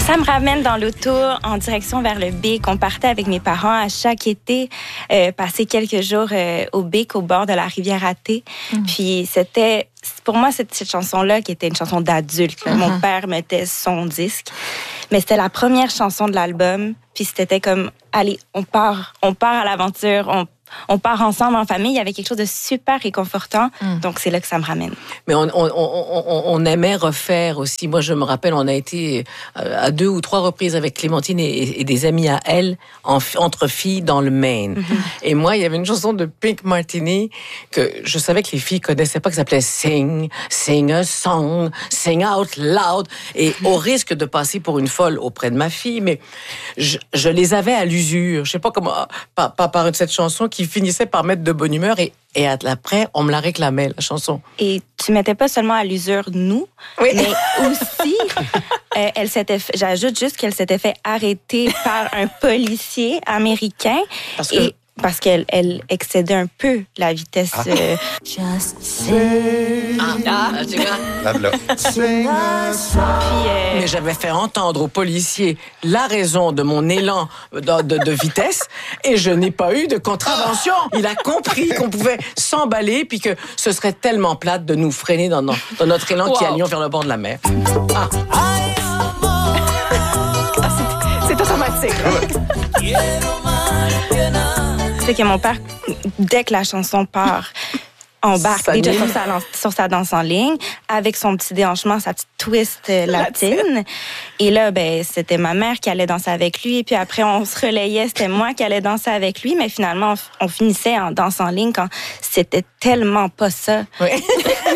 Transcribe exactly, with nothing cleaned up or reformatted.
Ça me ramène dans l'auto en direction vers le Bic. On partait avec mes parents à chaque été, euh, passer quelques jours euh, au Bic, au bord de la rivière Athée. Mm. Puis c'était, pour moi, cette, cette chanson-là qui était une chanson d'adulte. Mm-hmm. Mon père mettait son disque, mais c'était la première chanson de l'album. Puis c'était comme, allez, on part, on part à l'aventure, on On part ensemble en famille. Il y avait quelque chose de super réconfortant. Mm. Donc, c'est là que ça me ramène. Mais on, on, on, on aimait refaire aussi. Moi, je me rappelle, on a été à deux ou trois reprises avec Clémentine et, et des amis à elle, en, entre filles dans le Maine. Mm-hmm. Et moi, il y avait une chanson de Pink Martini que je savais que les filles connaissaient pas, qui s'appelait Sing, Sing a Song, Sing Out Loud. Et au risque de passer pour une folle auprès de ma fille, mais je, je les avais à l'usure. Je sais pas comment, par, par, par cette chanson qui finissait par mettre de bonne humeur et, et après, on me la réclamait, la chanson. Et tu mettais pas seulement à l'usure nous, oui. mais aussi, euh, elle s'était, j'ajoute juste qu'elle s'était fait arrêter par un policier américain. Parce que... Et parce qu'elle elle excédait un peu la vitesse. Ah. Euh... Just sing. Ah, ah, tu vois? Puis, euh... Mais j'avais fait entendre au policier la raison de mon élan de, de, de vitesse et je n'ai pas eu de contravention. Il a compris qu'on pouvait s'emballer puis que ce serait tellement plate de nous freiner dans, dans, dans notre élan wow. qui allions vers le bord de la mer. Ah. Ah, c'est, c'est automatique. C'est que mon père, dès que la chanson part, embarque déjà sur sa, sur sa danse en ligne, avec son petit déhanchement, sa petite twist euh, latine. Et là, ben, c'était ma mère qui allait danser avec lui. Et puis après, on se relayait, c'était moi qui allais danser avec lui. Mais finalement, on, on finissait en danse en ligne quand c'était tellement pas ça. Oui.